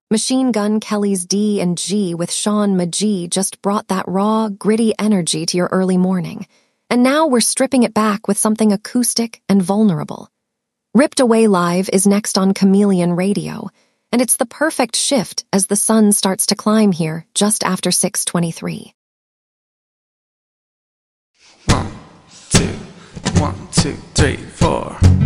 Machine Gun Kelly's D and G with Sean Magee just brought that raw, gritty energy to your early morning. And now we're stripping it back with something acoustic and vulnerable. Ripped Away Live is next on Chameleon Radio, and it's the perfect shift as the sun starts to climb here just after 6:23. 1, 2, 1, 2, 3, 4.